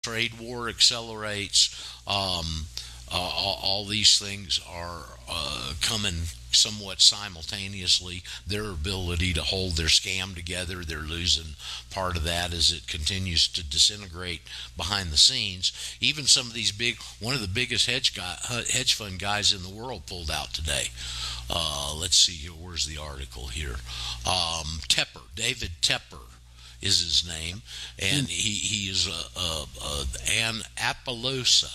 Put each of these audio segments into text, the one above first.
trade war accelerates. All these things are coming somewhat simultaneously. Their ability to hold their scam together, they're losing part of that as it continues to disintegrate behind the scenes. Even some of these one of the biggest hedge fund guys in the world pulled out today. Let's see here. Where's the article here? Tepper, David Tepper is his name, and he is an Appaloosa.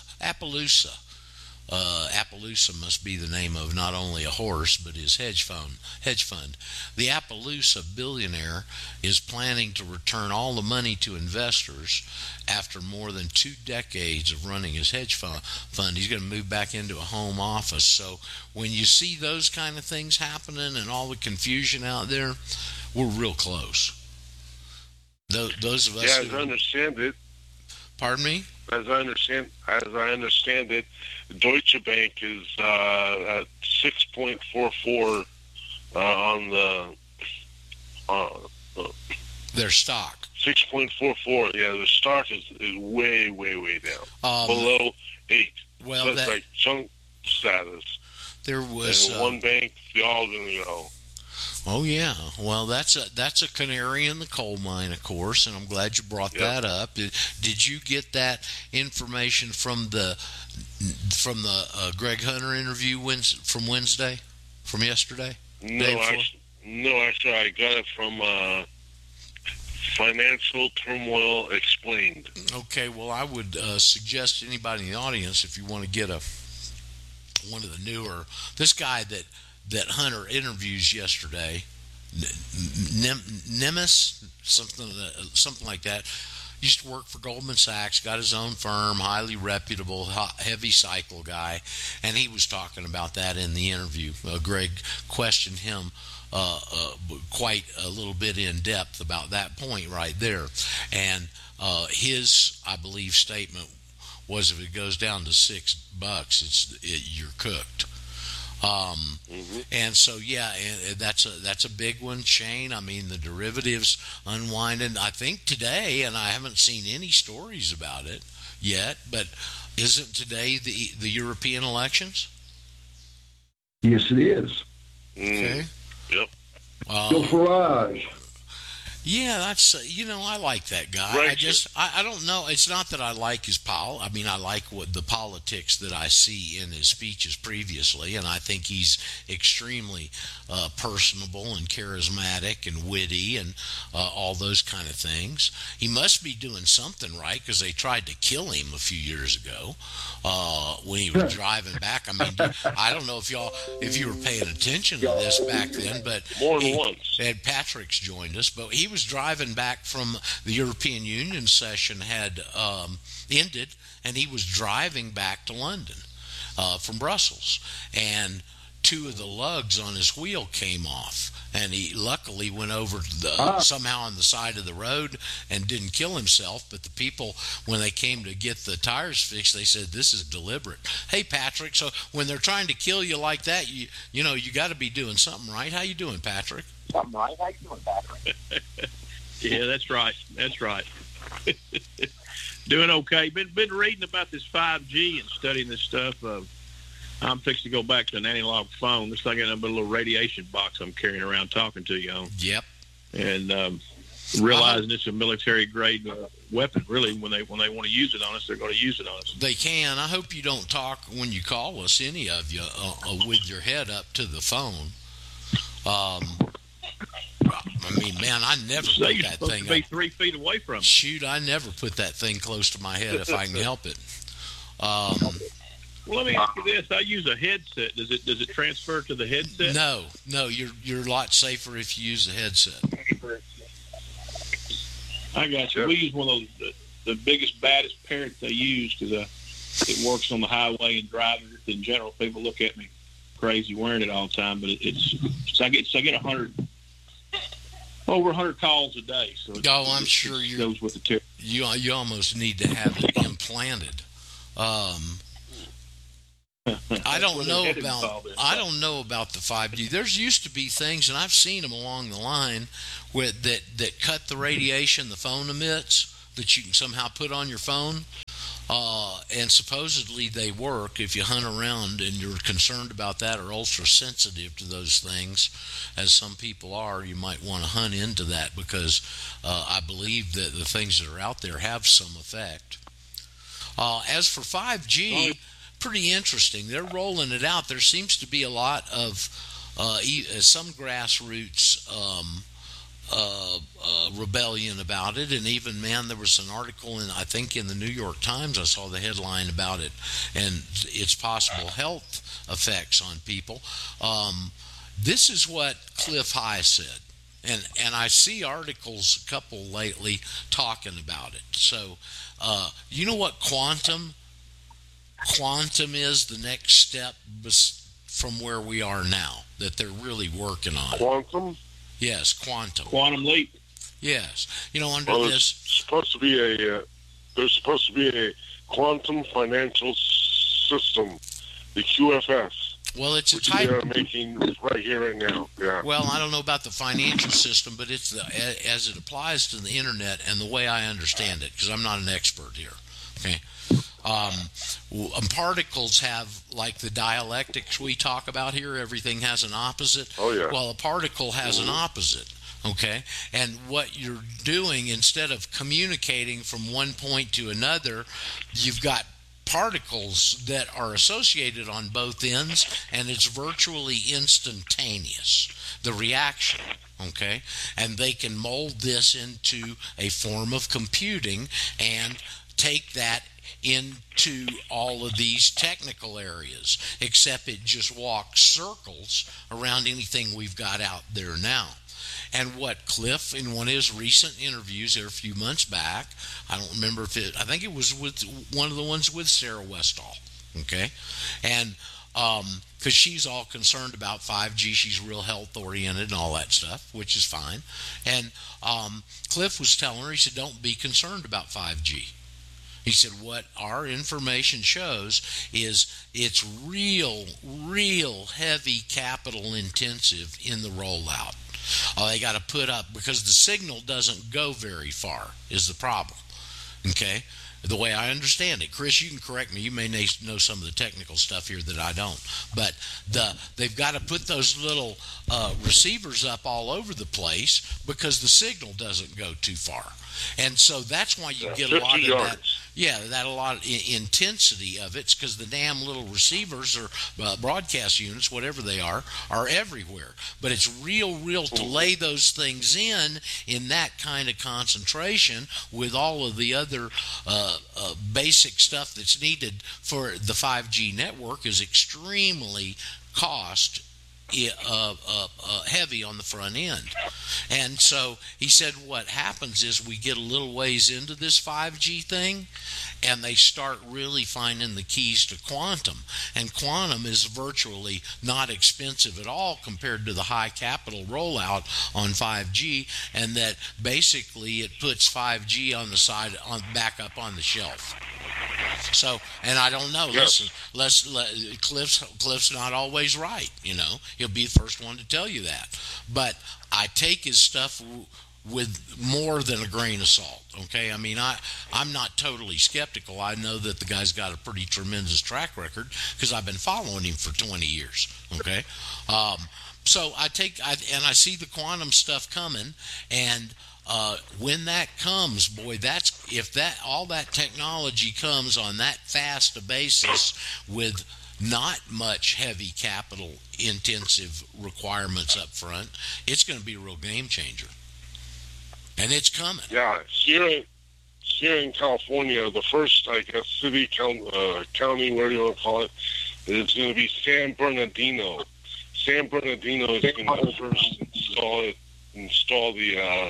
Appaloosa must be the name of not only a horse but his hedge fund. The Appaloosa billionaire is planning to return all the money to investors after more than 2 decades of running his hedge fund. He's going to move back into a home office. So when you see those kind of things happening and all the confusion out there, we're real close. Those of us as I understand it. Pardon me? As I understand it, Deutsche Bank is at 6.44 on the their stock. 6.44. Yeah, the stock is way down, below 8. Well, so it's like junk status. There was one bank, they all gonna go. Oh yeah, well that's a canary in the coal mine, of course, and I'm glad you brought that up. Did you get that information from the Greg Hunter interview from yesterday? No, actually, I got it from Financial Turmoil Explained. Okay, well I would suggest to anybody in the audience, if you want to get one of the newer, this guy that Hunter interviews yesterday, Nemes, something like that, used to work for Goldman Sachs, got his own firm, highly reputable, heavy cycle guy, and he was talking about that in the interview. Greg questioned him quite a little bit in depth about that point right there, and his, I believe, statement was if it goes down to $6, you're cooked. And so, that's a big one, Shane. I mean, the derivatives unwinding, I think today, and I haven't seen any stories about it yet, but isn't today the European elections? Yes, it is. Okay. Yep. Go Farage. Yeah, that's I like that guy. Right. I don't know. It's not that I like his I mean, I like the politics that I see in his speeches previously, and I think he's extremely personable and charismatic and witty and all those kind of things. He must be doing something right because they tried to kill him a few years ago when he was driving back. I mean, I don't know if you were paying attention to this back then, but more than once. Ed Patrick's joined us, but he was driving back from the European Union session had ended, and he was driving back to London from Brussels, and 2 of the lugs on his wheel came off, and he luckily went over to somehow on the side of the road and didn't kill himself. But the people, when they came to get the tires fixed, they said this is deliberate. Hey, Patrick, so when they're trying to kill you like that, you got to be doing something right. How you doing, Patrick? Yeah, that's right. Doing okay. Been reading about this 5G and studying this stuff. I'm fixing to go back to an analog phone. This thing got a little radiation box I'm carrying around talking to you on. Yep. And realizing it's a military grade weapon. Really, when they want to use it on us, they're going to use it on us. They can. I hope you don't talk when you call us, any of you, with your head up to the phone. I mean, man, I never put that thing to be 3 feet away from it. Shoot, I never put that thing close to my head if I can help it. Well, let me ask you this: I use a headset. Does it transfer to the headset? No, you're a lot safer if you use the headset. I got you. We use one of those the biggest, baddest parrots they use because it works on the highway and driving. In general, people look at me crazy wearing it all the time, but I get over 100 calls a day. So I'm sure it goes with the tip. You almost need to have it implanted. I don't know about the 5G. There's used to be things, and I've seen them along the line that cut the radiation the phone emits that you can somehow put on your phone. And supposedly they work. If you hunt around and you're concerned about that or ultra sensitive to those things, as some people are, you might want to hunt into that, because I believe that the things that are out there have some effect. As for 5G, pretty interesting. They're rolling it out. There seems to be a lot of some grassroots rebellion about it, and even, man, there was an article I think in the New York Times. I saw the headline about it and its possible health effects on people. This is what Cliff High said, and I see articles, a couple lately, talking about it. So you know what quantum is, the next step from where we are now that they're really working on. Quantum? Yes, quantum. Quantum leap. Yes, under well, this. There's supposed to be a quantum financial system, the QFS. Well, it's a which type. They are making right here and now. Yeah. Well, I don't know about the financial system, but it's as it applies to the internet and the way I understand it, because I'm not an expert here. Okay. Particles have, like the dialectics we talk about here, everything has an opposite. Oh, yeah. Well, a particle has an opposite, okay? And what you're doing, instead of communicating from one point to another, you've got particles that are associated on both ends, and it's virtually instantaneous, the reaction, okay? And they can mold this into a form of computing and take that into all of these technical areas, except it just walks circles around anything we've got out there now. And what Cliff, in one of his recent interviews there a few months back, I don't remember I think it was with one of the ones with Sarah Westall, okay? And because she's all concerned about 5G, she's real health oriented and all that stuff, which is fine. And Cliff was telling her, he said, don't be concerned about 5G. He said, what our information shows is it's real heavy capital intensive in the rollout. They got to put up, because the signal doesn't go very far is the problem. Okay? The way I understand it. Chris, you can correct me. You may know some of the technical stuff here that I don't. But they've got to put those little receivers up all over the place, because the signal doesn't go too far. And so that's why you get a lot of that. Yeah, a lot of intensity of it's because the damn little receivers or broadcast units, whatever they are everywhere. But it's real to lay those things in that kind of concentration with all of the other basic stuff that's needed for the 5G network is extremely cost heavy on the front end. And so he said what happens is we get a little ways into this 5G thing, and they start really finding the keys to quantum. And quantum is virtually not expensive at all compared to the high capital rollout on 5G, and that basically it puts 5G on the side, back up on the shelf. So, and I don't know. Yes. Listen, Cliff's not always right. He'll be the first one to tell you that. But I take his stuff with more than a grain of salt. Okay, I mean, I'm not totally skeptical. I know that the guy's got a pretty tremendous track record because I've been following him for 20 years. Okay, so I see the quantum stuff coming, and when that comes, boy, if all that technology comes on that fast a basis with not much heavy capital intensive requirements up front, it's going to be a real game changer. And it's coming. Yeah, here in California, the first, I guess, city, county, whatever you want to call it, is going to be San Bernardino. San Bernardino is going to first install the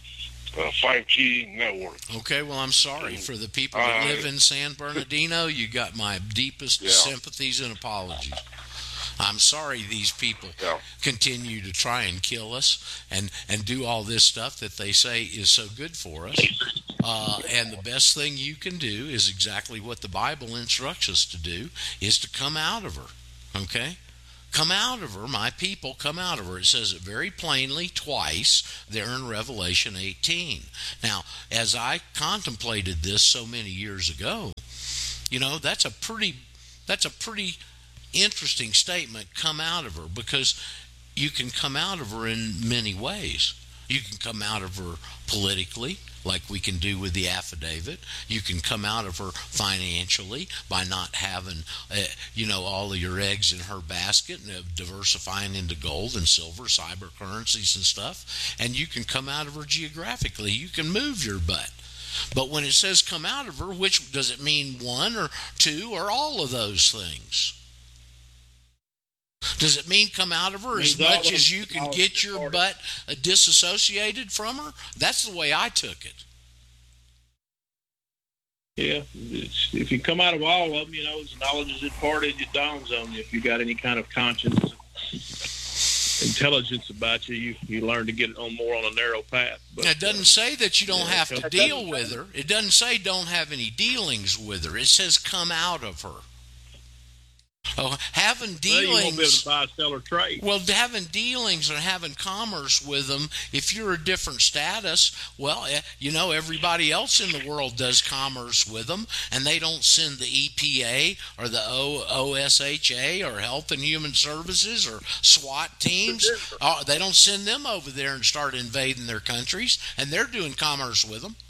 5G network. Okay, well, I'm sorry for the people that live in San Bernardino. You got my deepest sympathies and apologies. I'm sorry these people continue to try and kill us and do all this stuff that they say is so good for us. And the best thing you can do is exactly what the Bible instructs us to do, is to come out of her. Okay? Come out of her, my people, come out of her. It says it very plainly twice there in Revelation 18. Now, as I contemplated this so many years ago, That's a pretty interesting statement come out of her, because you can come out of her in many ways. You can come out of her politically, like we can do with the affidavit. You can come out of her financially by not having, all of your eggs in her basket and diversifying into gold and silver, cyber currencies and stuff. And you can come out of her geographically. You can move your butt. But when it says come out of her, which does it mean, one or two or all of those things? Does it mean come out of her as much as you can get your butt disassociated from her? That's the way I took it. Yeah, if you come out of all of them, as knowledge is imparted, it dawns on you. If you got any kind of conscience, intelligence about you, you learn to get on more on a narrow path. But it doesn't say that you don't have to deal with her. It doesn't say don't have any dealings with her. It says come out of her. Oh, having dealings. Well, you won't be able to buy, sell, or trade. Well, having dealings or having commerce with them, if you're a different status, well, everybody else in the world does commerce with them, and they don't send the EPA or the OSHA or Health and Human Services or SWAT teams. They don't send them over there and start invading their countries, and they're doing commerce with them.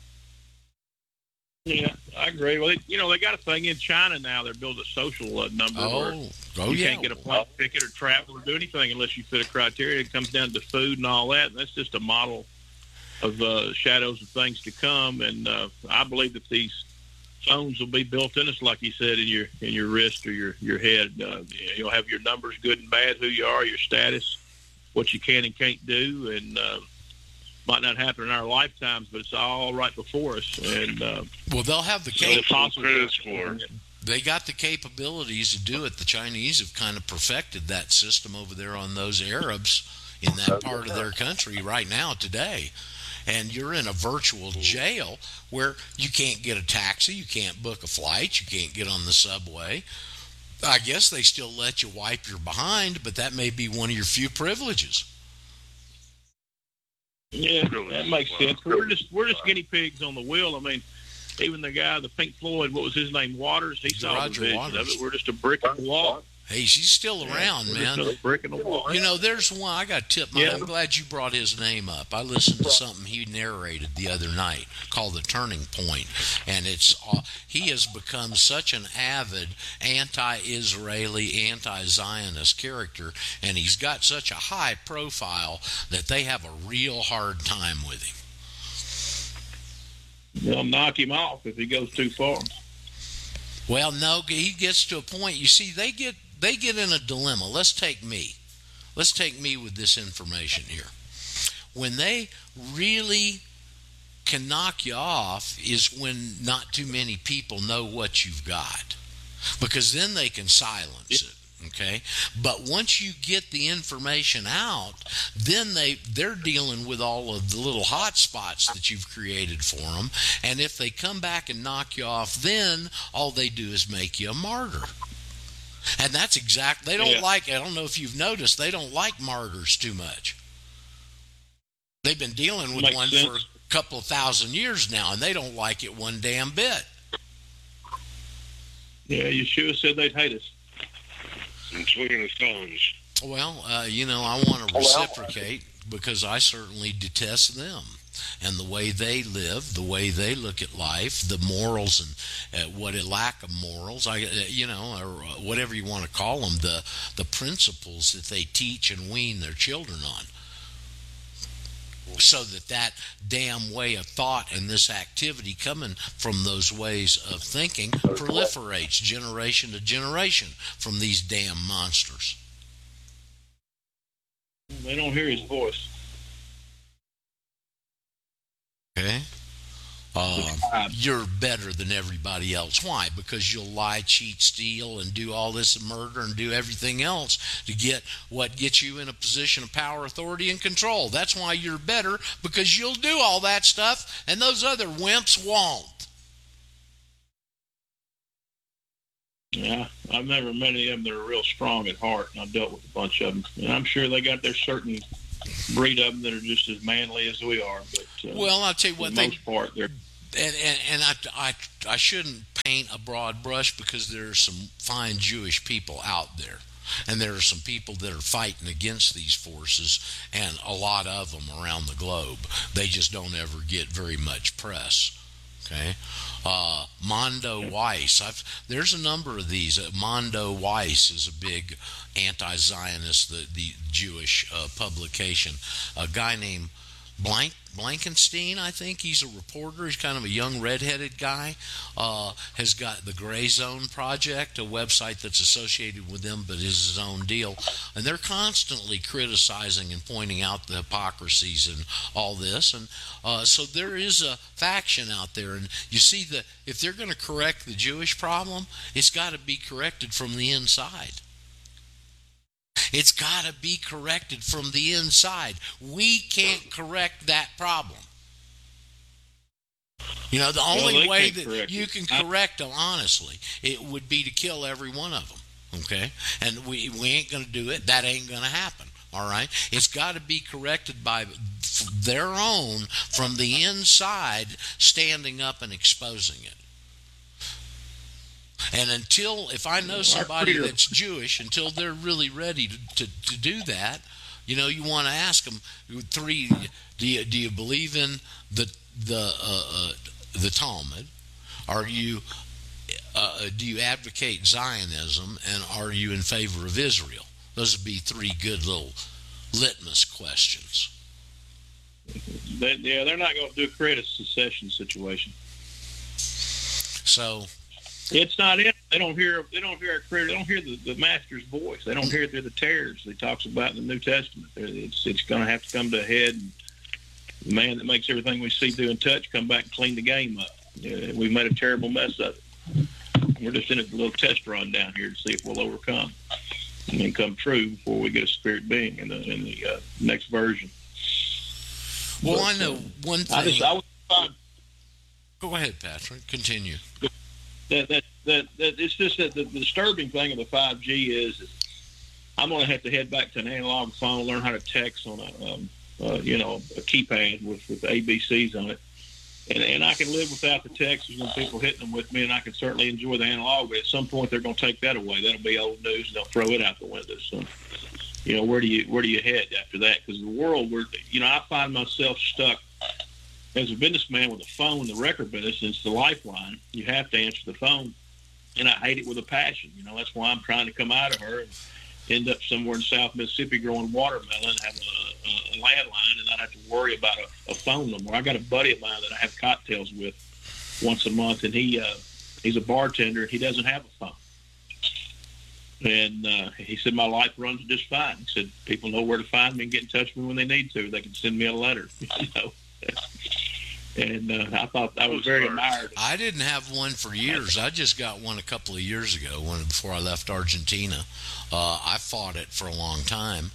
Yeah, I agree. Well, they got a thing in China now. They're building a social number where you can't get a plane ticket or travel or do anything unless you fit a criteria. It comes down to food and all that, and that's just a model of shadows of things to come. And I believe that these phones will be built in us, like you said, in your wrist or your head. You'll have your numbers, good and bad, who you are, your status, what you can and can't do, and might not happen in our lifetimes, but it's all right before us. And they'll have the capabilities for it. They got the capabilities to do it. The Chinese have kind of perfected that system over there on those Arabs in that part of their country right now today. And you're in a virtual jail where you can't get a taxi, you can't book a flight, you can't get on the subway. I guess they still let you wipe your behind, but that may be one of your few privileges. Yeah, that makes sense. We're just guinea pigs on the wheel. I mean, even the guy, the Pink Floyd, what was his name, Waters? He saw the vision of it. We're just a brick in the wall. Hey, she's still around, man. Just a brick in the wall. There's one. I got to tip I'm glad you brought his name up. I listened to something he narrated the other night called The Turning Point, and he has become such an avid anti-Israeli, anti-Zionist character, and he's got such a high profile that they have a real hard time with him. They'll knock him off if he goes too far. Well, no, he gets to a point. You see, they get in a dilemma. Let's take me with this information here. When they really can knock you off is when not too many people know what you've got, because then they can silence it. Okay, but once you get the information out, then they're dealing with all of the little hot spots that you've created for them, and if they come back and knock you off, then all they do is make you a martyr. And that's they don't like, I don't know if you've noticed, they don't like martyrs too much. They've been dealing with one for a couple of thousand years now, and they don't like it one damn bit. Yeah, Yeshua said they'd hate us. And swinging the stones. Well, I want to reciprocate, because I certainly detest them and the way they live, the way they look at life, the morals and lack of morals, or whatever you want to call them, the principles that they teach and wean their children on. So that damn way of thought and this activity coming from those ways of thinking proliferates generation to generation from these damn monsters. They don't hear his voice. Okay. You're better than everybody else. Why? Because you'll lie, cheat, steal, and do all this murder and do everything else to get what gets you in a position of power, authority, and control. That's why you're better, because you'll do all that stuff, and those other wimps won't. Yeah, I've never met any of them that are real strong at heart, and I've dealt with a bunch of them. And I'm sure they got their certain breed of them that are just as manly as we are. But well, I'll tell you what, for the most part, they're. And I shouldn't paint a broad brush because there are some fine Jewish people out there. And there are some people that are fighting against these forces, and a lot of them around the globe. They just don't ever get very much press. Okay, Mondo Weiss. There's a number of these. Mondo Weiss is a big anti-Zionist, the Jewish publication. A guy named Blankenstein, I think he's a reporter. He's kind of a young redheaded guy. Has got the Gray Zone Project, a website that's associated with them but is his own deal. And they're constantly criticizing and pointing out the hypocrisies and all this. And so there is a faction out there. And you see, if they're going to correct the Jewish problem, it's got to be corrected from the inside. It's got to be corrected from the inside. We can't correct that problem. You know, the only way that you can correct them, honestly, it would be to kill every one of them. Okay? And we ain't going to do it. That ain't going to happen. All right? It's got to be corrected by their own, from the inside, standing up and exposing it. And if I know somebody that's Jewish, until they're really ready to do that, you know, you want to ask them, three, do you believe in the Talmud? Do you advocate Zionism, and are you in favor of Israel? Those would be three good little litmus questions. They're not going to create a secession situation. So. It's not it. They don't hear our creator. They don't hear the master's voice. They don't hear it through the tears he talks about in the New Testament. It's going to have to come to a head. And the man that makes everything we see, do, and touch come back and clean the game up. We've made a terrible mess of it. We're just in a little test run down here to see if we'll overcome and then come true before we get a spirit being in the next version. Well, I know one thing. Go ahead, Patrick. Continue. That it's just that the disturbing thing of the 5G is I'm going to have to head back to an analog phone, learn how to text on a keypad with ABCs on it, and I can live without the text and people hitting them with me, and I can certainly enjoy the analog. But at some point, they're going to take that away. That'll be old news, and they'll throw it out the window. So, you know, where do you head after that? Because the world, I find myself stuck. As a businessman with a phone, the record business, it's the lifeline. You have to answer the phone, and I hate it with a passion. You know, that's why I'm trying to come out of her and end up somewhere in South Mississippi growing watermelon, have a landline, and not have to worry about a phone no more. I got a buddy of mine that I have cocktails with once a month, and he's a bartender, and he doesn't have a phone. And he said, my life runs just fine. He said, people know where to find me and get in touch with me when they need to. They can send me a letter, you know. And I thought I was very admired. I didn't have one for years. I just got one a couple of years ago, before I left Argentina. I fought it for a long time.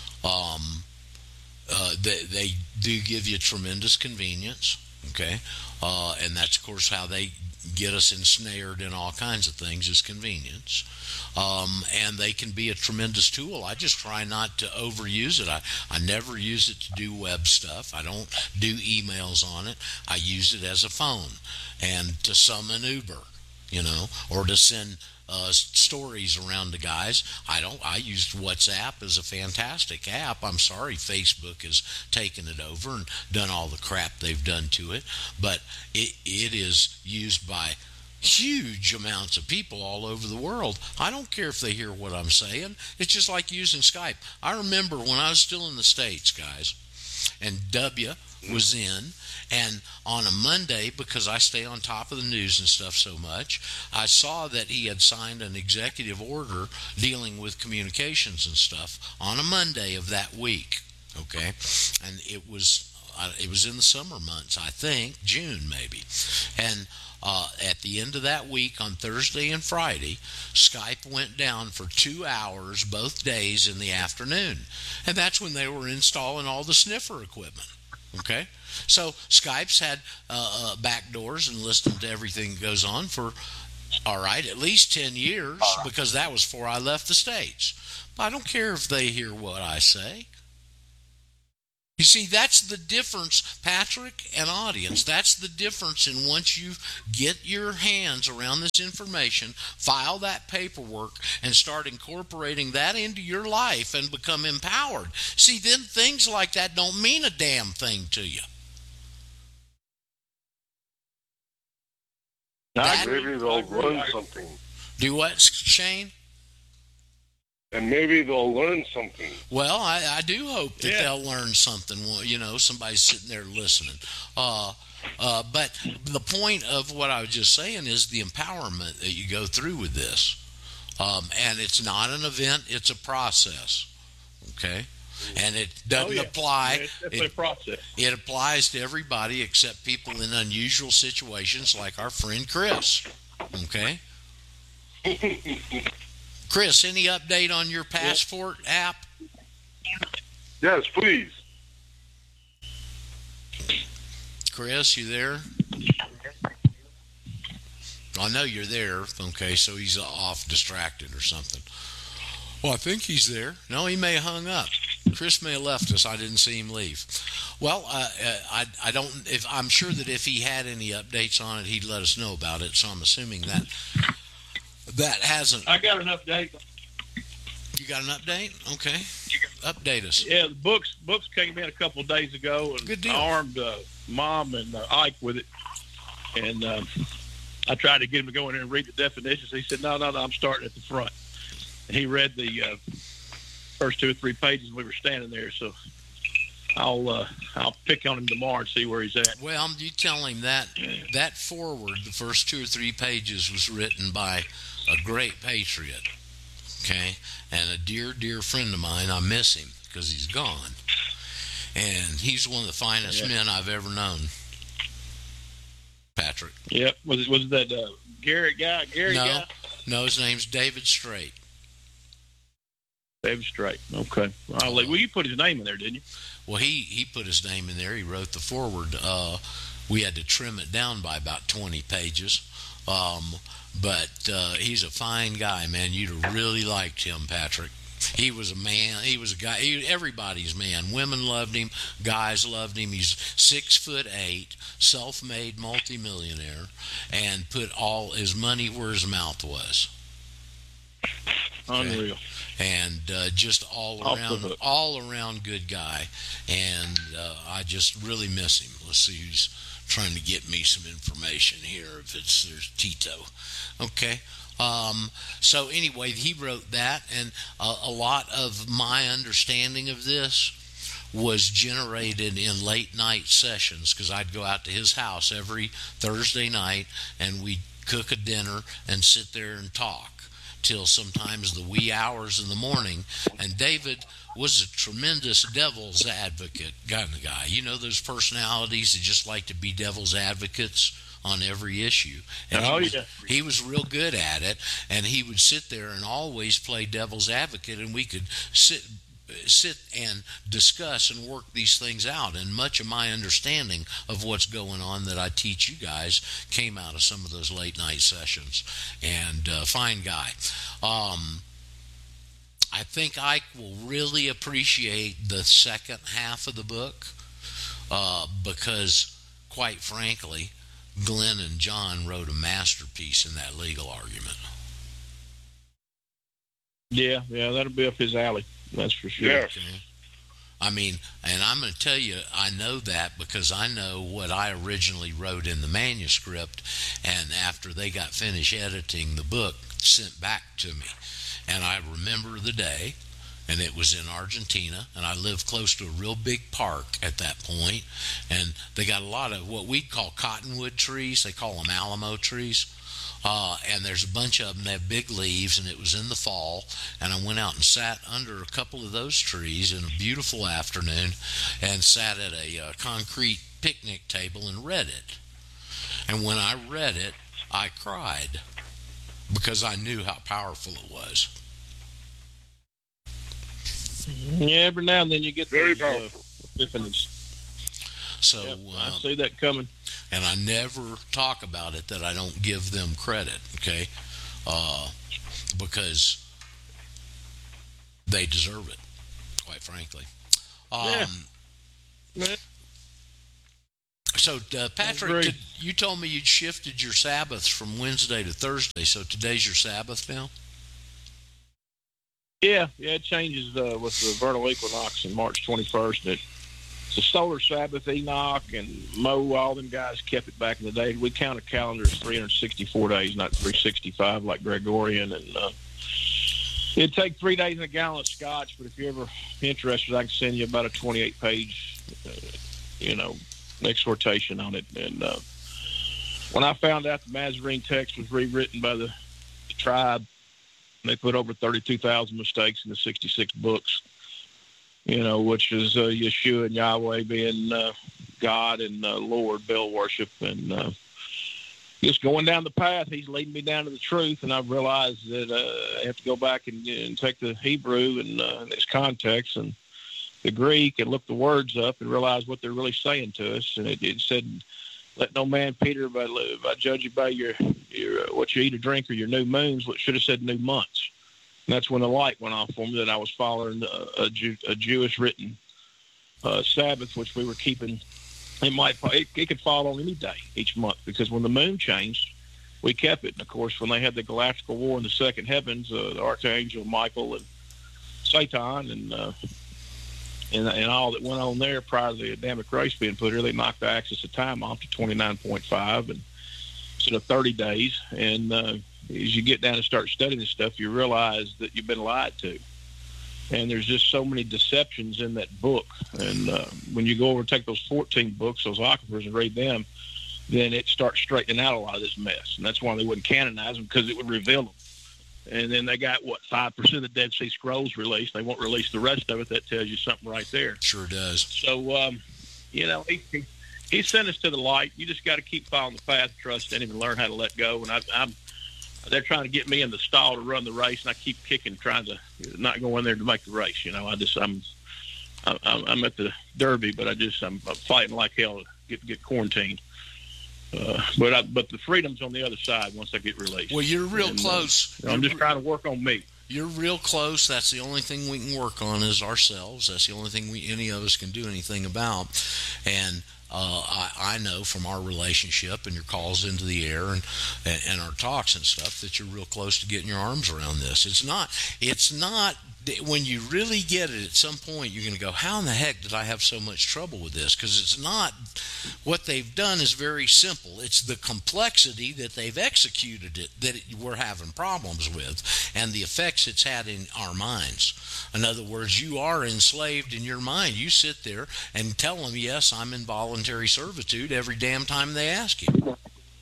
They do give you tremendous convenience, okay? And that's, of course, how they get us ensnared in all kinds of things, is convenience. And they can be a tremendous tool. I just try not to overuse it. I never use it to do web stuff. I don't do emails on it. I use it as a phone and to summon Uber, you know, or to send stories around to guys. I used WhatsApp as a fantastic app. I'm sorry Facebook has taken it over and done all the crap they've done to it, but it is used by huge amounts of people all over the world. I don't care if they hear what I'm saying. It's just like using Skype. I remember when I was still in the States, guys, and W was in, and on a Monday, because I stay on top of the news and stuff so much, I saw that he had signed an executive order dealing with communications and stuff on a Monday of that week, okay? And it was in the summer months, I think, June maybe. And at the end of that week, on Thursday and Friday, Skype went down for 2 hours both days in the afternoon. And that's when they were installing all the sniffer equipment. Okay? So Skype's had back doors and listened to everything that goes on for, at least 10 years, because that was before I left the States. But I don't care if they hear what I say. You see, that's the difference, Patrick and audience. That's the difference in once you get your hands around this information, file that paperwork, and start incorporating that into your life and become empowered. See, then things like that don't mean a damn thing to you. Maybe they'll learn something. Do what, Shane? And maybe they'll learn something. Well, I do hope that they'll learn something. You know, somebody's sitting there listening. But the point of what I was just saying is the empowerment that you go through with this. And it's not an event, it's a process. Okay? And it doesn't apply. Yeah, it's definitely a process. It applies to everybody except people in unusual situations like our friend Chris. Okay? Chris, any update on your passport app? Yes, please. Chris, you there? I know you're there. Okay, so he's off distracted or something. Well, I think he's there. No, he may have hung up. Chris may have left us. I didn't see him leave. Well, I don't. I'm sure that if he had any updates on it, he'd let us know about it. So I'm assuming that hasn't. I got an update. You got an update? Okay. Update us. Yeah, the books came in a couple of days ago, and Good deal. I armed Mom and Ike with it. And I tried to get him to go in there and read the definitions. He said, no, I'm starting at the front. And he read the first 2 or 3 pages, and we were standing there. So I'll pick on him tomorrow and see where he's at. Well, you tell him that forward, the first 2 or 3 pages, was written by a great patriot, okay, and a dear friend of mine. I miss him because he's gone, and he's one of the finest men I've ever known. Patrick. Yep. Was that Garrett guy? No, his name's David Strait. David Strait. Okay. Well, you put his name in there, didn't you? Well, he put his name in there. He wrote the foreword. We had to trim it down by about 20 pages. But he's a fine guy, man. You'd have really liked him, Patrick. He was a man. He was a guy. Everybody's man. Women loved him. Guys loved him. He's 6'8", self-made multimillionaire, and put all his money where his mouth was. Okay. Unreal. And just all around good guy. And I just really miss him. Let's see who's trying to get me some information here. If there's Tito. Okay. So anyway, he wrote that, and a lot of my understanding of this was generated in late night sessions, because I'd go out to his house every Thursday night, and we'd cook a dinner and sit there and talk till sometimes the wee hours in the morning. And David was a tremendous devil's advocate kind of guy. You know, those personalities that just like to be devil's advocates on every issue. And he was real good at it, and he would sit there and always play devil's advocate, and we could sit and discuss and work these things out. And much of my understanding of what's going on that I teach you guys came out of some of those late night sessions. And fine guy. I think Ike will really appreciate the second half of the book, because, quite frankly, Glenn and John wrote a masterpiece in that legal argument. Yeah, that'll be up his alley. That's for sure. Yes. Okay. I mean, and I'm going to tell you, I know that because I know what I originally wrote in the manuscript, and after they got finished editing the book, sent back to me. And I remember the day, and it was in Argentina, and I lived close to a real big park at that point, and they got a lot of what we'd call cottonwood trees. They call them Alamo trees. And there's a bunch of them that have big leaves, and it was in the fall, and I went out and sat under a couple of those trees in a beautiful afternoon and sat at a concrete picnic table and read it. And when I read it, I cried because I knew how powerful it was. Yeah, every now and then you get very those powerful epiphanies. So I see that coming. And I never talk about it that I don't give them credit, okay? Because they deserve it, quite frankly. So, Patrick, you told me you'd shifted your Sabbaths from Wednesday to Thursday. So today's your Sabbath now? Yeah, it changes with the vernal equinox on March 21st. It's a solar Sabbath. Enoch and Mo, all them guys kept it back in the day. We count a calendar as 364 days, not 365 like Gregorian. And it'd take 3 days and a gallon of scotch, but if you're ever interested, I can send you about a 28-page, exhortation on it. And when I found out the Masorean text was rewritten by the tribe, they put over 32,000 mistakes in the 66 books, which is Yeshua and Yahweh being God and Lord, Baal worship. And just going down the path, he's leading me down to the truth. And I've realized that I have to go back and take the Hebrew and its context and the Greek and look the words up and realize what they're really saying to us. And it said, let no man, Peter, by judge you by your what you eat or drink or your new moons. What should have said new months. And that's when the light went off for me that I was following a Jewish written Sabbath, which we were keeping. It could fall on any day each month, because when the moon changed, we kept it. And of course, when they had the galactical war in the second heavens, the Archangel Michael and Satan and all that went on there prior to the Adamic race being put here, they knocked the axis of time off to 29.5 and instead of 30 days. And as you get down and start studying this stuff, you realize that you've been lied to. And there's just so many deceptions in that book. And when you go over and take those 14 books, those aquifers, and read them, then it starts straightening out a lot of this mess. And that's why they wouldn't canonize them, because it would reveal them. And then they got, 5% of the Dead Sea Scrolls released. They won't release the rest of it. That tells you something right there. Sure does. So, he sent us to the light. You just got to keep following the path, trust in him, and learn how to let go. And they're trying to get me in the stall to run the race, and I keep kicking, trying to not go in there to make the race. I'm at the Derby, but I'm fighting like hell to get quarantined. But the freedom's on the other side once I get released. Well, you're real close. I'm just trying to work on me. You're real close. That's the only thing we can work on is ourselves. That's the only thing any of us can do anything about. And I know from our relationship and your calls into the air and our talks and stuff that you're real close to getting your arms around this. It's not when you really get it, at some point you're going to go, how in the heck did I have so much trouble with this? Because it's not, what they've done is very simple. It's the complexity that they've executed it that we're having problems with, and the effects it's had in our minds. In other words, you are enslaved in your mind. You sit there and tell them, yes, I'm in voluntary servitude every damn time they ask you.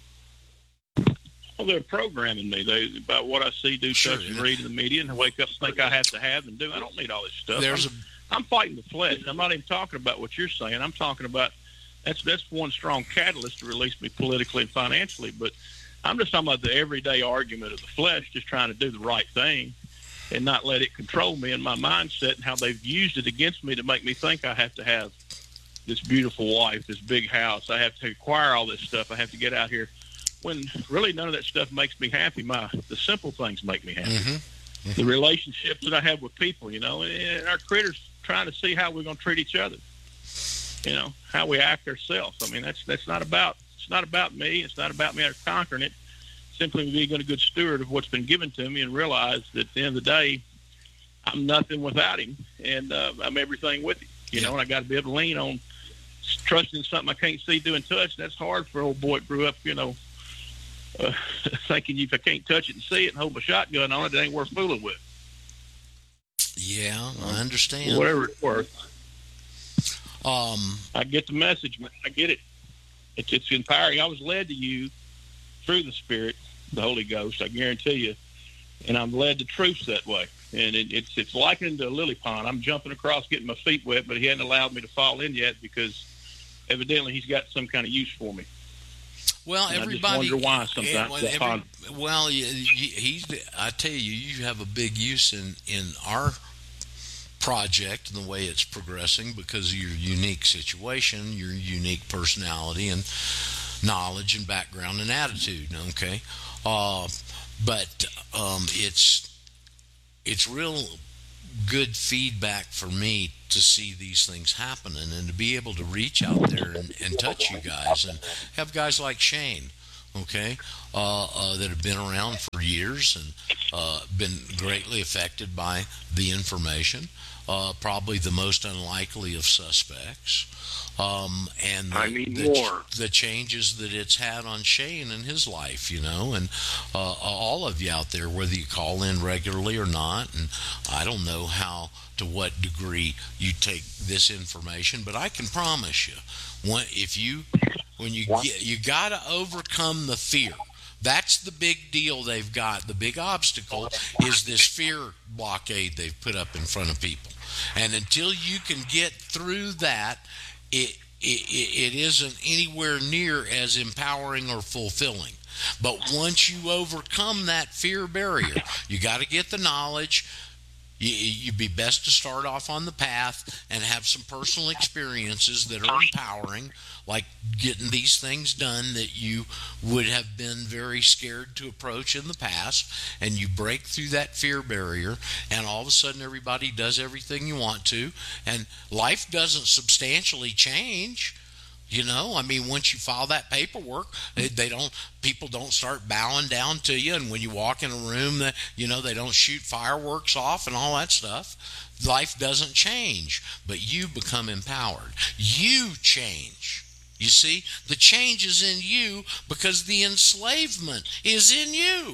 Well, they're programming me about what I see, do, touch, and read in the media, and I wake up and think I have to have and do. I don't need all this stuff. I'm fighting the flesh. I'm not even talking about what you're saying. I'm talking about that's one strong catalyst to release me politically and financially. But I'm just talking about the everyday argument of the flesh, just trying to do the right thing and not let it control me and my mindset, and how they've used it against me to make me think I have to have this beautiful wife, this big house. I have to acquire all this stuff. I have to get out here. When really none of that stuff makes me happy. The simple things make me happy. Mm-hmm. Mm-hmm. The relationships that I have with people, and our critters trying to see how we're going to treat each other, how we act ourselves. I mean, it's not about me. It's not about me conquering it. Simply being a good steward of what's been given to me and realize that at the end of the day, I'm nothing without him, and I'm everything with him. And I got to be able to lean on trusting something I can't see, do, and touch. That's hard for an old boy that grew up, thinking if I can't touch it and see it and hold a shotgun on it, it ain't worth fooling with. Yeah, I understand. Whatever it's worth. I get the message, man. I get it. It's empowering. I was led to you through the Spirit, the Holy Ghost, I guarantee you, and I'm led to truths that way. And it's likened to a lily pond. I'm jumping across, getting my feet wet, but he hadn't allowed me to fall in yet because evidently he's got some kind of use for me. Well, and everybody. I just wonder why sometimes. I tell you, you have a big use in our project and the way it's progressing because of your unique situation, your unique personality and knowledge and background and attitude. Okay, but it's real good feedback for me to see these things happening and to be able to reach out there and touch you guys and have guys like Shane, okay, that have been around for years and been greatly affected by the information, probably the most unlikely of suspects, and the changes that it's had on Shane and his life, and all of you out there, whether you call in regularly or not, and I don't know to what degree you take this information, but I can promise you, you got to overcome the fear. That's the big deal they've got. The big obstacle is this fear blockade they've put up in front of people. And until you can get through that, it isn't anywhere near as empowering or fulfilling. But once you overcome that fear barrier, you got to get the knowledge. You'd be best to start off on the path and have some personal experiences that are empowering, like getting these things done that you would have been very scared to approach in the past, and you break through that fear barrier, and all of a sudden everybody does everything you want to, and life doesn't substantially change. Once you file that paperwork, people don't start bowing down to you. And when you walk in a room, they don't shoot fireworks off and all that stuff. Life doesn't change, but you become empowered. You change. You see, the change is in you because the enslavement is in you.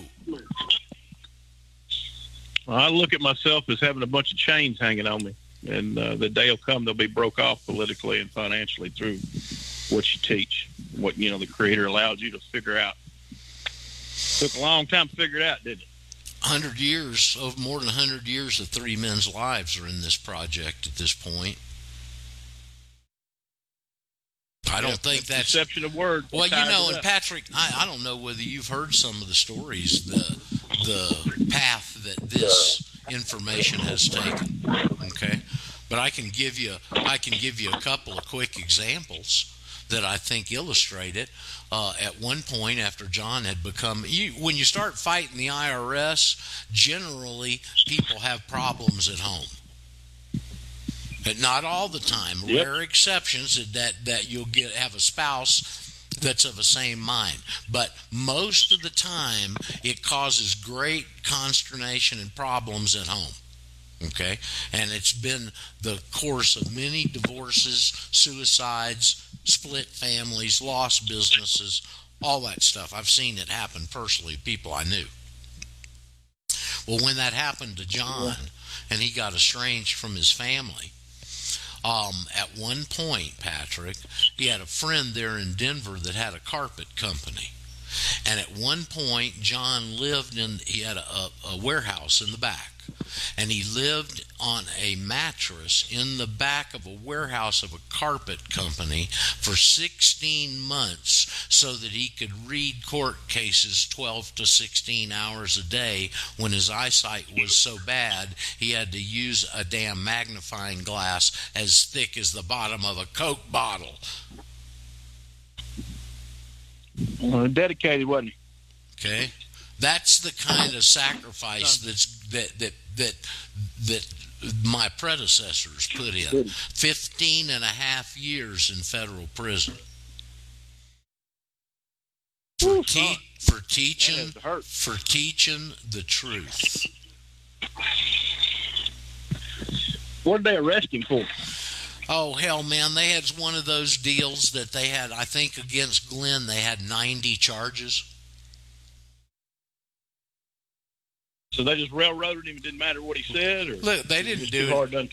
Well, I look at myself as having a bunch of chains hanging on me. And the day will come, they'll be broke off politically and financially through what you teach, what, the Creator allowed you to figure out. Took a long time to figure it out, didn't it? 100 years, more than 100 years of three men's lives are in this project at this point. I don't think that's deception of word. Well, and Patrick, I don't know whether you've heard some of the stories, the path that this information has taken. Okay, but I can give you a couple of quick examples that I think illustrate it. At one point, after John had become, when you start fighting the IRS, generally people have problems at home. But not all the time. Yep. Rare exceptions that you'll have a spouse that's of the same mind. But most of the time, it causes great consternation and problems at home. Okay? And it's been the course of many divorces, suicides, split families, lost businesses, all that stuff. I've seen it happen personally, people I knew. Well, when that happened to John, and he got estranged from his family, at one point, Patrick, he had a friend there in Denver that had a carpet company. And at one point, John he had a warehouse in the back. And he lived on a mattress in the back of a warehouse of a carpet company for 16 months so that he could read court cases 12 to 16 hours a day. When his eyesight was so bad, he had to use a damn magnifying glass as thick as the bottom of a Coke bottle. Dedicated, wasn't he? Okay, that's the kind of sacrifice that my predecessors put in. 15 and a half years in federal prison for teaching the truth. What did they arrest him for? Oh, hell, man, they had one of those deals that they had, I think, against Glenn, they had 90 charges. So they just railroaded him. It didn't matter what he said? Or look, they didn't do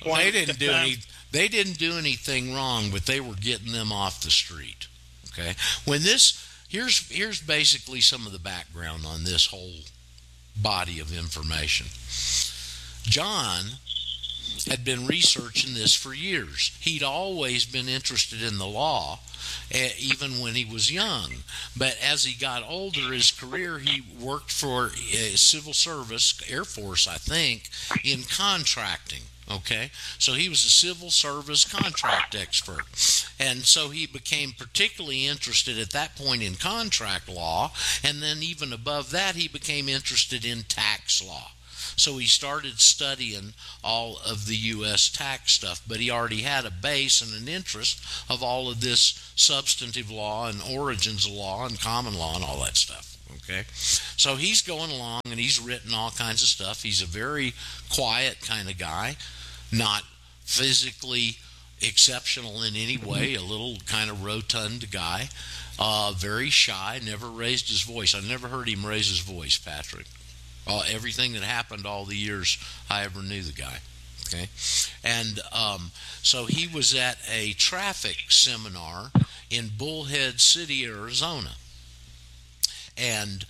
anything wrong, but they were getting them off the street. Okay? Here's basically some of the background on this whole body of information. John had been researching this for years. He'd always been interested in the law, even when he was young. But as he got older, his career, he worked for civil service, Air Force, I think, in contracting. Okay, so he was a civil service contract expert. And so he became particularly interested at that point in contract law. And then even above that, he became interested in tax law. So he started studying all of the U.S. tax stuff, but he already had a base and an interest of all of this substantive law and origins of law and common law and all that stuff. Okay, so he's going along and he's written all kinds of stuff. He's a very quiet kind of guy, not physically exceptional in any way, a little kind of rotund guy, very shy, never raised his voice. I never heard him raise his voice, Patrick. Everything that happened all the years I ever knew the guy. Okay, and so he was at a traffic seminar in Bullhead City, Arizona. And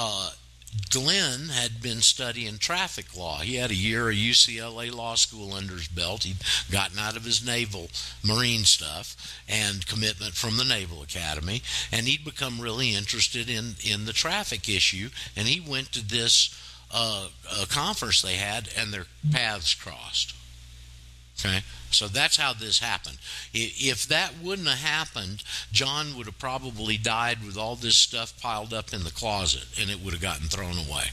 Glenn had been studying traffic law. He had a year of UCLA law school under his belt. He'd gotten out of his naval marine stuff and commitment from the Naval Academy, and he'd become really interested in the traffic issue. And he went to this conference they had, and their paths crossed. Okay, so that's how this happened. If that wouldn't have happened, John would have probably died with all this stuff piled up in the closet, and it would have gotten thrown away.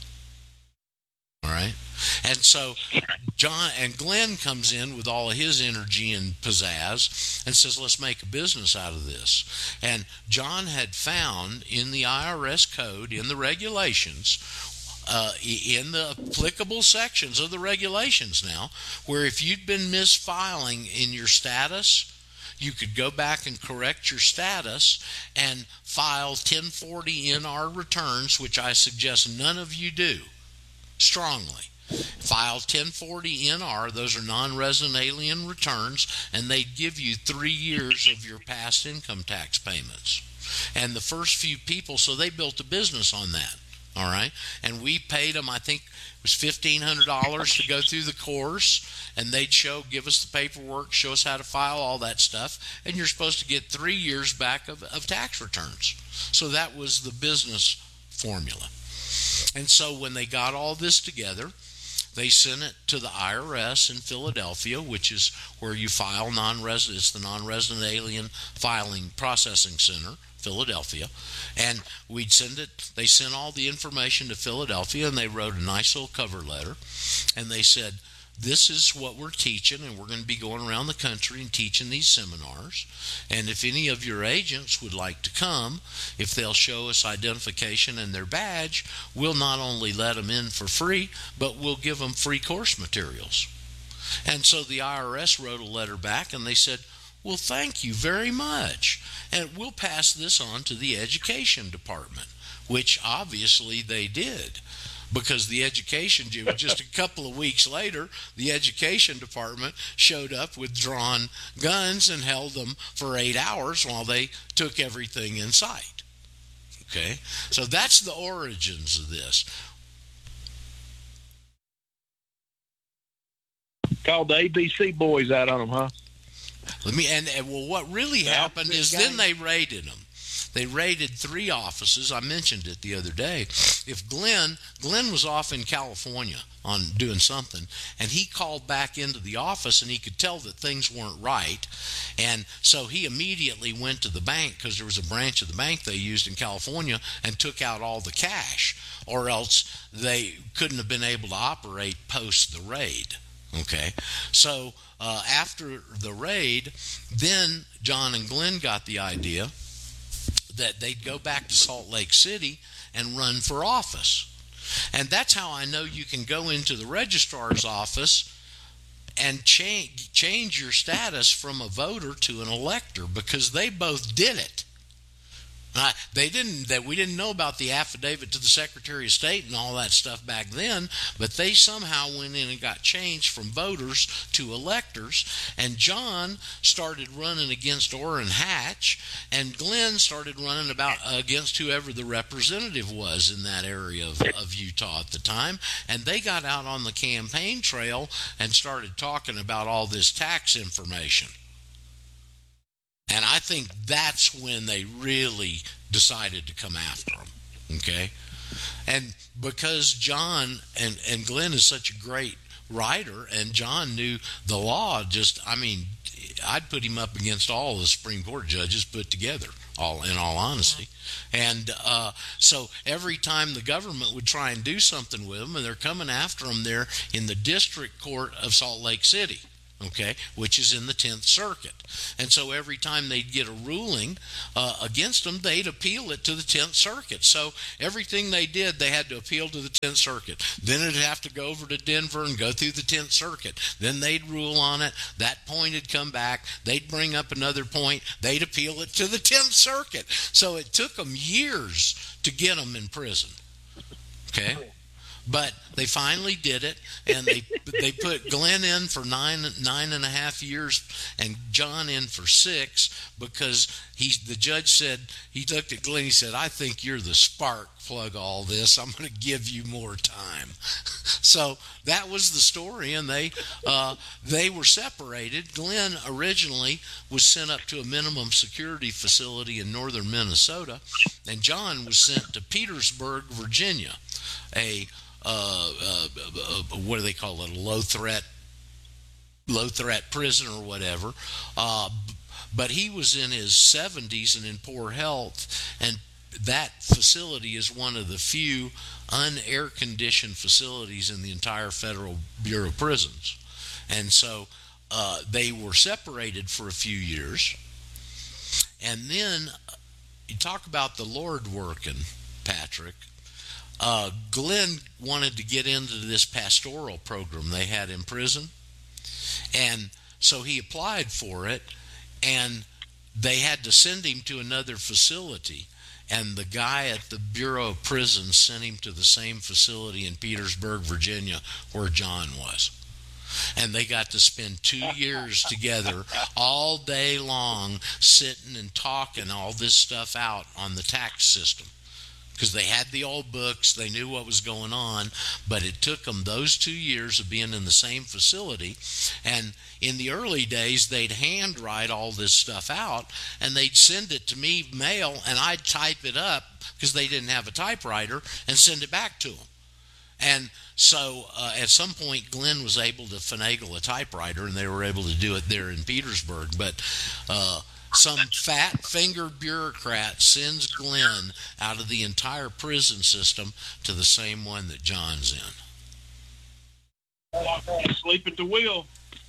All right? And so Glenn comes in with all of his energy and pizzazz and says, let's make a business out of this. And John had found in the IRS code, in the regulations, in the applicable sections of the regulations now, where if you'd been misfiling in your status, you could go back and correct your status and file 1040 NR returns, which I suggest none of you do, strongly. File 1040 NR, those are non-resident alien returns, and they'd give you 3 years of your past income tax payments. And the first few people, so they built a business on that. All right, and we paid them, I think it was $1,500 to go through the course, and they'd give us the paperwork, show us how to file all that stuff, and you're supposed to get 3 years back of tax returns. So that was the business formula. And so when they got all this together, they sent it to the IRS in Philadelphia, which is where you file non-resident. It's the non-resident alien filing processing center, Philadelphia. And we'd send it. They sent all the information to Philadelphia, and they wrote a nice little cover letter. And they said, this is what we're teaching, and we're going to be going around the country and teaching these seminars. And if any of your agents would like to come, if they'll show us identification and their badge, we'll not only let them in for free, but we'll give them free course materials. And so the IRS wrote a letter back, and they said, well, thank you very much. And we'll pass this on to the education department, which obviously they did. Because the education, just a couple of weeks later, the education department showed up with drawn guns and held them for 8 hours while they took everything in sight. Okay? So that's the origins of this. Called the ABC boys out on them, huh? Well, what really happened is then they raided them. They raided 3 offices. I mentioned it the other day. If Glenn was off in California on doing something, and he called back into the office, and he could tell that things weren't right, and so he immediately went to the bank, because there was a branch of the bank they used in California, and took out all the cash, or else they couldn't have been able to operate post the raid. Okay, so after the raid, then John and Glenn got the idea that they'd go back to Salt Lake City and run for office. And that's how I know you can go into the registrar's office and change your status from a voter to an elector, because they both did it. We didn't know about the affidavit to the Secretary of State and all that stuff back then, but they somehow went in and got changed from voters to electors. And John started running against Orrin Hatch, and Glenn started running against whoever the representative was in that area of Utah at the time. And they got out on the campaign trail and started talking about all this tax information. And I think that's when they really decided to come after him, okay? And because John and Glenn is such a great writer, and John knew the law, I'd put him up against all the Supreme Court judges put together, in all honesty. And so every time the government would try and do something with them, and they're coming after them there in the District Court of Salt Lake City, okay, which is in the 10th Circuit. And so every time they'd get a ruling against them, they'd appeal it to the 10th Circuit. So everything they did, they had to appeal to the 10th Circuit. Then it'd have to go over to Denver and go through the 10th Circuit. Then they'd rule on it. That point would come back. They'd bring up another point. They'd appeal it to the 10th Circuit. So it took them years to get them in prison. Okay? But they finally did it, and they put Glenn in for nine and a half years, and John in for 6, because the judge said, he looked at Glenn, he said, I think you're the spark plug of all this. I'm going to give you more time. So that was the story, and they were separated. Glenn originally was sent up to a minimum security facility in northern Minnesota, and John was sent to Petersburg, Virginia, what do they call it, a low threat prison or whatever, but he was in his 70s and in poor health, and that facility is one of the few un-air conditioned facilities in the entire Federal Bureau of Prisons. And so they were separated for a few years, and then you talk about the Lord working, Patrick. Glenn wanted to get into this pastoral program they had in prison, and so he applied for it, and they had to send him to another facility, and the guy at the Bureau of Prisons sent him to the same facility in Petersburg, Virginia, where John was. And they got to spend 2 years together all day long, sitting and talking all this stuff out on the tax system. Because they had the old books, they knew what was going on, but it took them those 2 years of being in the same facility. And in the early days, they'd handwrite all this stuff out, and they'd send it to me, mail, and I'd type it up, because they didn't have a typewriter, and send it back to them. And so at some point, Glenn was able to finagle a typewriter, and they were able to do it there in Petersburg. But some fat-fingered bureaucrat sends Glenn out of the entire prison system to the same one that John's in. Sleep at the wheel.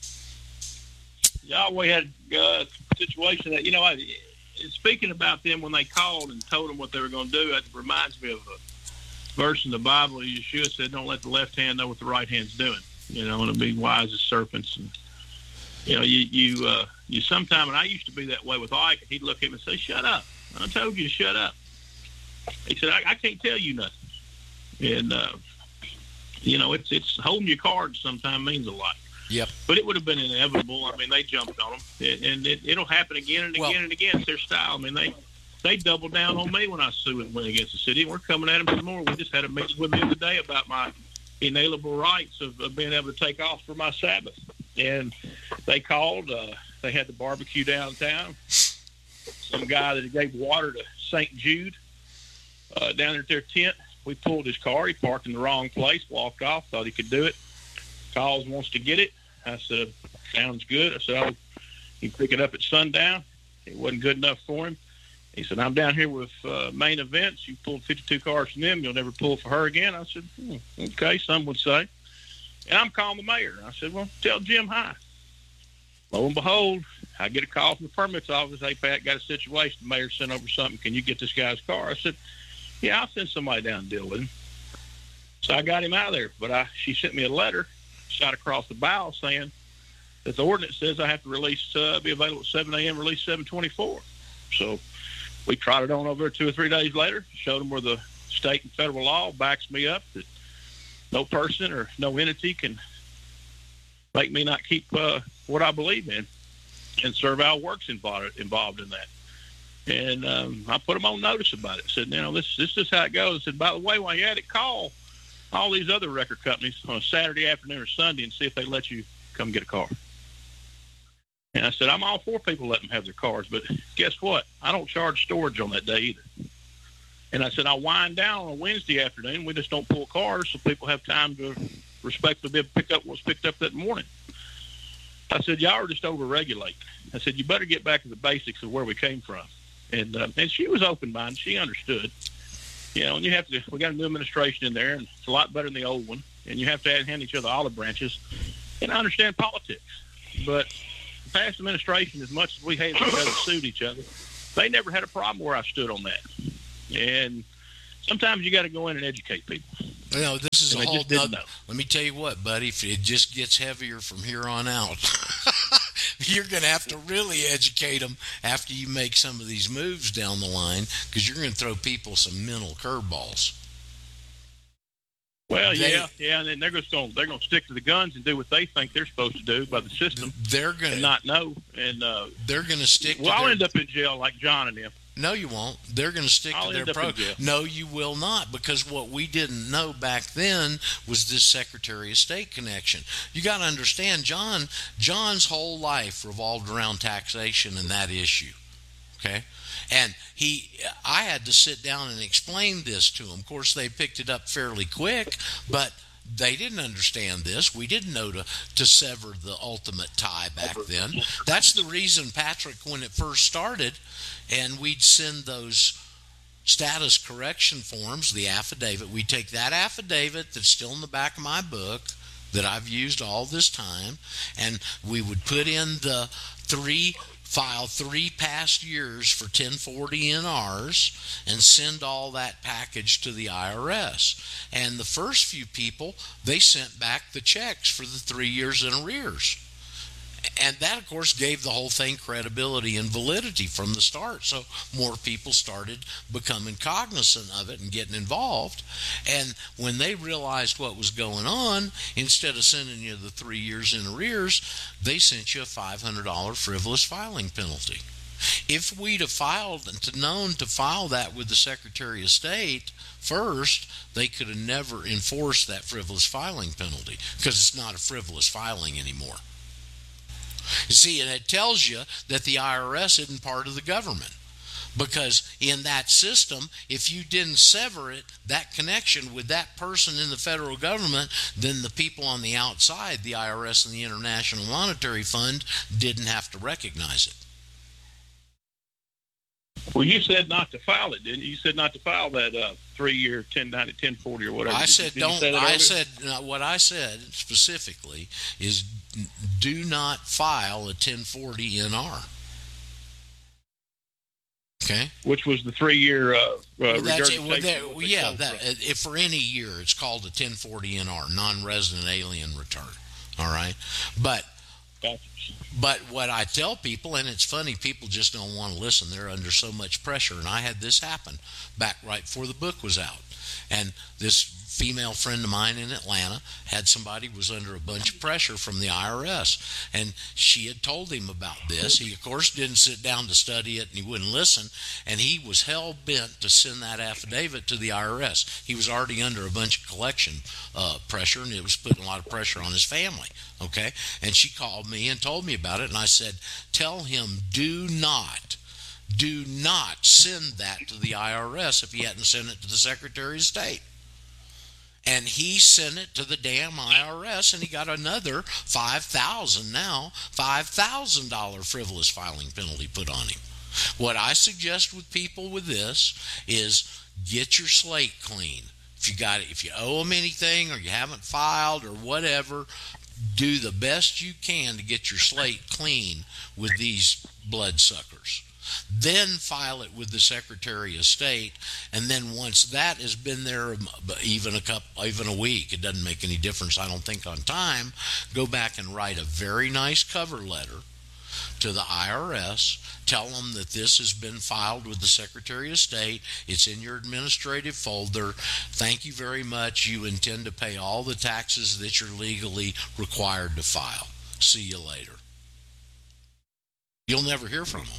Yahweh had a situation that, speaking about them when they called and told them what they were going to do, it reminds me of a verse in the Bible. Yeshua said, don't let the left hand know what the right hand's doing, and be wise as serpents. And, you sometime, and I used to be that way with Ike, he'd look at me and say, shut up. I told you to shut up. He said, I can't tell you nothing. And, it's holding your cards sometimes means a lot. Yep. But it would have been inevitable. I mean, they jumped on them, and it'll happen again and again and again. It's their style. I mean, they doubled down on me when I went against the city. We're coming at them some more. We just had a meeting with them the other day about my inalienable rights of being able to take off for my Sabbath. And they called. They had the barbecue downtown. Some guy that gave water to St. Jude down at their tent. We pulled his car. He parked in the wrong place, walked off, thought he could do it. Calls wants to get it. I said, sounds good. I said, you pick it up at sundown. It wasn't good enough for him. He said, I'm down here with Main Events. You pulled 52 cars from them. You'll never pull for her again. I said, okay, some would say. And I'm calling the mayor. I said, well, tell Jim hi. Lo and behold, I get a call from the permits office. Hey, Pat, got a situation. The mayor sent over something. Can you get this guy's car? I said, yeah, I'll send somebody down and deal with him. So I got him out of there. But she sent me a letter shot across the bow saying that the ordinance says I have to release, be available at 7 a.m., release 7:24. So we trotted on over 2 or 3 days later, showed them where the state and federal law backs me up, that no person or no entity can make me not keep what I believe in, and Serval Works involved in that. And I put them on notice about it. Said, this is how it goes. Said, by the way, while you're at it, call all these other record companies on a Saturday afternoon or Sunday and see if they let you come get a car. And I said, I'm all for people letting them have their cars, but guess what? I don't charge storage on that day either. And I said, I'll wind down on a Wednesday afternoon. We just don't pull cars so people have time to respectfully be able to pick up what's picked up that morning. I said, y'all are just over-regulating. I said, you better get back to the basics of where we came from. And she was open-minded. She understood. You know, and we got a new administration in there, and it's a lot better than the old one. And you have to hand each other olive branches. And I understand politics. But the past administration, as much as we hated each other, sued each other, they never had a problem where I stood on that. And sometimes you got to go in and educate people. You know, this is and a whole nother. Let me tell you what, buddy, if it just gets heavier from here on out, you're going to have to really educate them after you make some of these moves down the line, because you're going to throw people some mental curveballs. Well, yeah, and then they're going to stick to the guns and do what they think they're supposed to do by the system. They're going to not know, and they're going to stick. Well, I'll end up in jail like John and them. No, you won't. They're going to stick to their program. No, you will not, because what we didn't know back then was this Secretary of State connection. You got to understand, John's whole life revolved around taxation and that issue. Okay? And I had to sit down and explain this to him. Of course, they picked it up fairly quick, but they didn't understand this. We didn't know to sever the ultimate tie back then. That's the reason, Patrick, when it first started, and we'd send those status correction forms, the affidavit, we'd take that affidavit that's still in the back of my book that I've used all this time, and we would put in file 3 past years for 1040 NRs and send all that package to the IRS. And the first few people, they sent back the checks for the 3 years in arrears. And that, of course, gave the whole thing credibility and validity from the start. So more people started becoming cognizant of it and getting involved. And when they realized what was going on, instead of sending you the 3 years in arrears, they sent you a $500 frivolous filing penalty. If we'd have known to file that with the Secretary of State first, they could have never enforced that frivolous filing penalty, because it's not a frivolous filing anymore. You see, and it tells you that the IRS isn't part of the government, because in that system, if you didn't sever it, that connection with that person in the federal government, then the people on the outside, the IRS and the International Monetary Fund, didn't have to recognize it. Well, you said not to file it, didn't you? You said not to file that 3-year 1090, 1040 or whatever. I said what I said specifically is do not file a 1040 NR. Okay. Which was the 3-year if for any year it's called a 1040 NR, non-resident alien return. All right, but what I tell people, and it's funny, people just don't want to listen. They're under so much pressure. And I had this happen back right before the book was out. And this female friend of mine in Atlanta had somebody was under a bunch of pressure from the IRS. And she had told him about this. He, of course, didn't sit down to study it, and he wouldn't listen. And he was hell-bent to send that affidavit to the IRS. He was already under a bunch of collection pressure, and it was putting a lot of pressure on his family. Okay? And she called me and told me about it, and I said, tell him do not send that to the IRS if he hadn't sent it to the Secretary of State. And he sent it to the damn IRS, and he got another $5,000 frivolous filing penalty put on him. What I suggest with people with this is get your slate clean. If you owe them anything or you haven't filed or whatever, do the best you can to get your slate clean with these bloodsuckers. Then file it with the Secretary of State, and then once that has been there even a week, it doesn't make any difference, I don't think, on time, go back and write a very nice cover letter to the IRS. Tell them that this has been filed with the Secretary of State. It's in your administrative folder. Thank you very much. You intend to pay all the taxes that you're legally required to file. See you later. You'll never hear from them.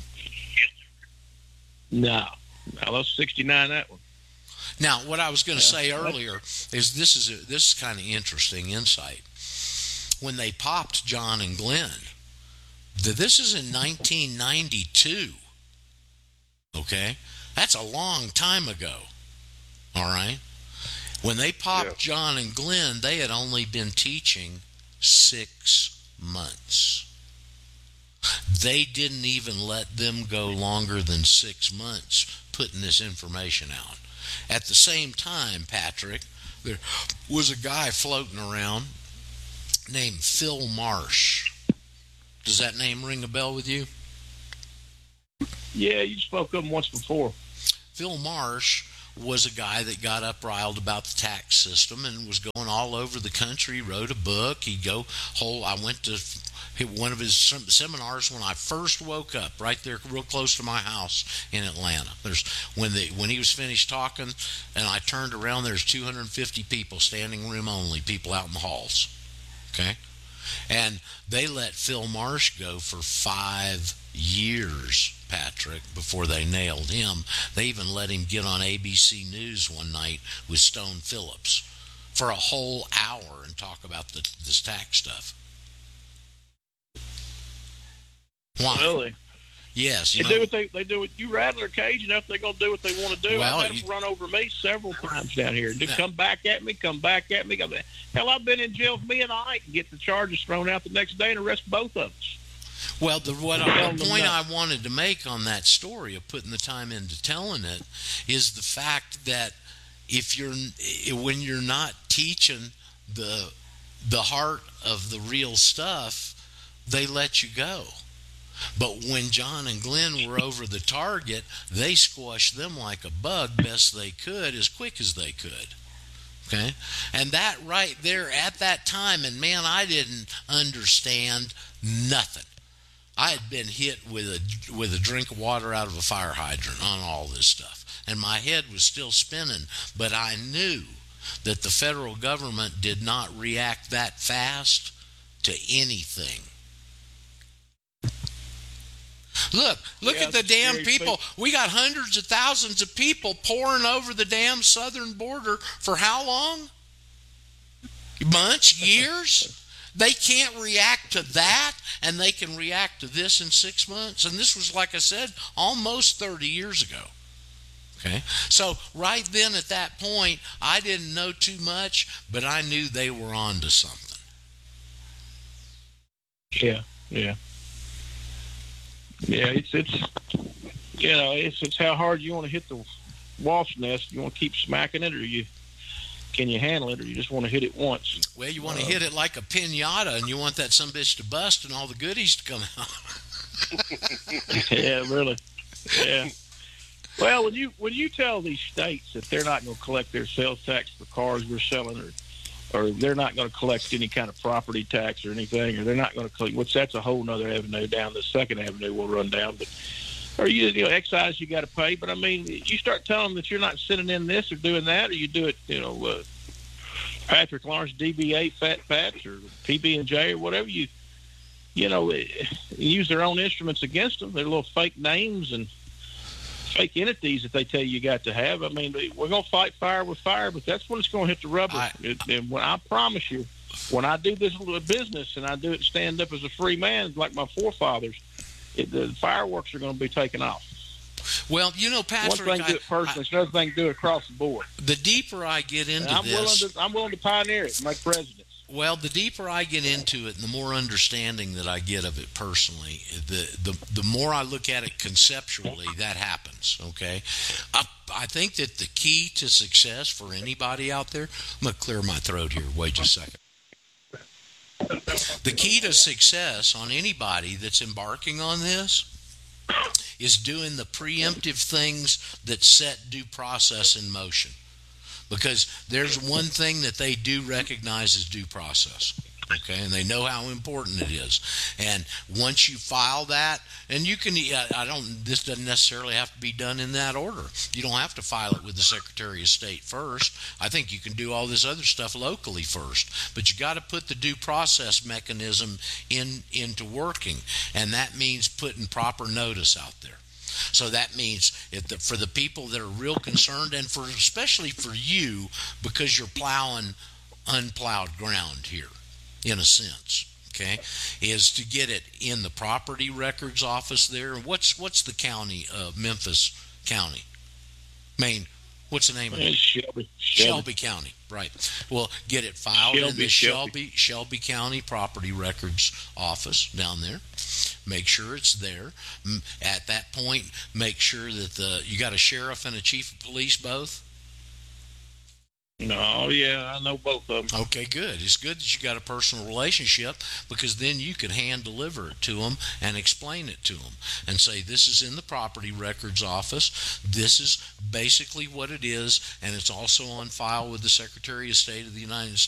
No. Now, that's 69, that one. Now, what I was going to say earlier is this is kind of interesting insight. When they popped John and Glenn, this is in 1992. Okay? That's a long time ago. All right? When they popped John and Glenn, they had only been teaching 6 months. They didn't even let them go longer than 6 months putting this information out. At the same time, Patrick, there was a guy floating around named Phil Marsh. Does that name ring a bell with you? Yeah, you spoke of him once before. Phil Marsh was a guy that got up riled about the tax system and was going all over the country, wrote a book. I went to one of his seminars when I first woke up, right there real close to my house in Atlanta. When he was finished talking and I turned around, there's 250 people, standing room only, people out in the halls. Okay? And they let Phil Marsh go for 5 years, Patrick, before they nailed him. They even let him get on ABC News one night with Stone Phillips for a whole hour and talk about this tax stuff. Why? Really? Yes. They do what you rattle their cage enough, they're going to do what they want to do. Well, I've had them run over me several times down here. They come back at me. Hell, I've been in jail for me and I can get the charges thrown out the next day and arrest both of us. Well, the point I wanted to make on that story of putting the time into telling it is the fact that when you're not teaching the heart of the real stuff, they let you go. But when John and Glenn were over the target, they squashed them like a bug best they could, as quick as they could. Okay? And that right there at that time, and man, I didn't understand nothing. I had been hit with a drink of water out of a fire hydrant on all this stuff. And my head was still spinning, but I knew that the federal government did not react that fast to anything. Look at the damn people. We got hundreds of thousands of people pouring over the damn southern border for how long? Months? Years? They can't react to that, and they can react to this in 6 months. And this was, like I said, almost 30 years ago. Okay? So right then at that point, I didn't know too much, but I knew they were on to something. Yeah. Yeah, it's how hard you want to hit the wasp nest. You want to keep smacking it, or can you handle it, or you just want to hit it once? Well, you want to hit it like a piñata, and you want that sumbitch to bust and all the goodies to come out. Yeah, really. Yeah. Well, when you tell these states that they're not going to collect their sales tax for cars we're selling, or they're not going to collect any kind of property tax or anything, or they're not going to collect, that's a whole nother avenue down. The second avenue will run down, or excise you got to pay. But I mean, you start telling them that you're not sending in this or doing that, or you do it, Patrick Lawrence DBA Fat Pats or PB&J or whatever, you use their own instruments against them. They're little fake names and fake entities that they tell you got to have. I mean, we're going to fight fire with fire, but that's when it's going to hit the rubber. And when I promise you, when I do this little business and I do it stand up as a free man like my forefathers, the fireworks are going to be taken off. Well, Patrick, one thing to do it personally, it's another thing to do it across the board. The deeper I get into I'm willing to pioneer it and make presidents. Well, the deeper I get into it and the more understanding that I get of it personally, the more I look at it conceptually, that happens, okay? I think that the key to success for anybody out there, I'm going to clear my throat here, wait just a second. The key to success on anybody that's embarking on this is doing the preemptive things that set due process in motion. Because there's one thing that they do recognize as due process, okay? And they know how important it is. And once you file that, and you can, this doesn't necessarily have to be done in that order. You don't have to file it with the Secretary of State first. I think you can do all this other stuff locally first. But you got to put the due process mechanism into working. And that means putting proper notice out there. So that means for the people that are real concerned, and especially for you, because you're plowing unplowed ground here, in a sense, okay, is to get it in the property records office there. What's the county of Memphis County? Maine. What's the name of it? Shelby County, right. Well, get it filed in the Shelby County Property Records Office down there. make sure it's there. At that point, make sure that you got a sheriff and a chief of police both. No, yeah, I know both of them. Okay, good. It's good that you got a personal relationship, because then you can hand deliver it to them and explain it to them and say, this is in the property records office. This is basically what it is, and it's also on file with the Secretary of State of the United States.